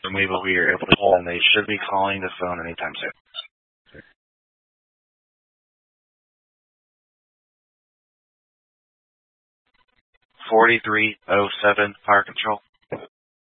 we are able to pull, and they should be calling the phone anytime soon. 4307 Fire Control.